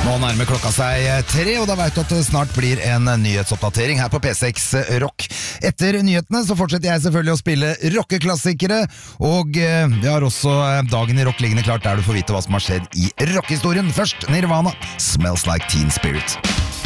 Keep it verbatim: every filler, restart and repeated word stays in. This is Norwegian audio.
Nå nærmer klokka seg tre, og da vet du at det snart blir en nyhetsoppdatering her på P seks Rock. Etter nyhetene så fortsetter jeg selvfølgelig å spille rockeklassikere, og vi har også Dagen i rock liggende klart der du får vite hva som har skjedd i rockehistorien. Først Nirvana, Smells Like Teen Spirit.